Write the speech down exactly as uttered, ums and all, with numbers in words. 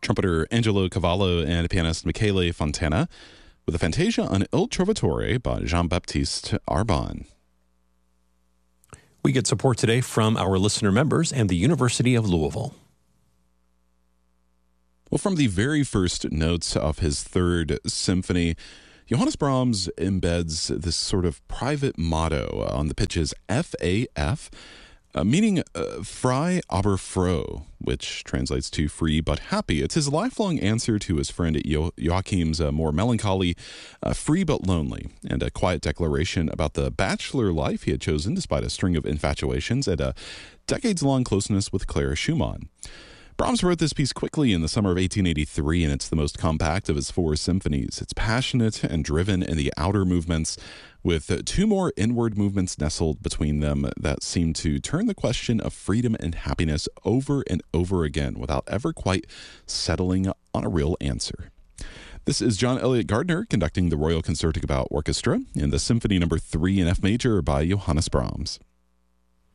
trumpeter Angelo Cavallo and pianist Michele Fontana with a Fantasia on Il Trovatore by Jean-Baptiste Arbon. We get support today from our listener members and the University of Louisville. Well, from the very first notes of his third symphony, Johannes Brahms embeds this sort of private motto on the pitches F A F, uh, meaning uh, frei aber froh, which translates to free but happy. It's his lifelong answer to his friend jo- Joachim's uh, more melancholy uh, free but lonely, and a quiet declaration about the bachelor life he had chosen despite a string of infatuations and a decades-long closeness with Clara Schumann. Brahms wrote this piece quickly in the summer of eighteen eighty-three, and it's the most compact of his four symphonies. It's passionate and driven in the outer movements, with two more inward movements nestled between them that seem to turn the question of freedom and happiness over and over again without ever quite settling on a real answer. This is John Elliott Gardner conducting the Royal Concertgebouw Orchestra in the Symphony Number three in F Major by Johannes Brahms.